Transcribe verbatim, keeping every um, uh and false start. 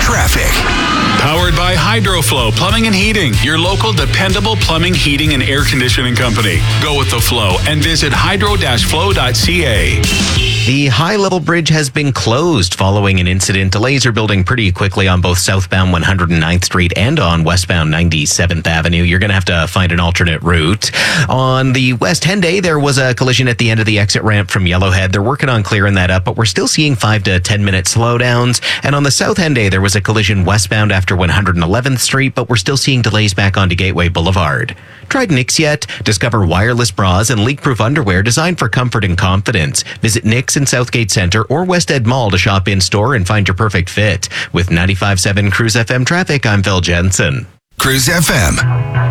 traffic. Powered by HydroFlow Plumbing and Heating, your local dependable plumbing, heating, and air conditioning company. Go with the flow and visit hydro dash flow dot c a. The high-level bridge has been closed following an incident. Delays are building pretty quickly on both southbound one hundred ninth Street and on westbound ninety-seventh Avenue. You're going to have to find an alternate route. On the West Henday, there was a collision at the end of the exit ramp from Yellowhead. They're working on clearing that up, but we're still seeing five to ten minute slowdowns. And on the South Henday, there was a collision westbound after one hundred eleventh Street, but we're still seeing delays back onto Gateway Boulevard. Tried Knix yet? Discover wireless bras and leak-proof underwear designed for comfort and confidence. Visit Knix in Southgate Center or West Ed Mall to shop in-store and find your perfect fit. With ninety-five point seven Cruise F M traffic, I'm Phil Jensen. Cruise F M.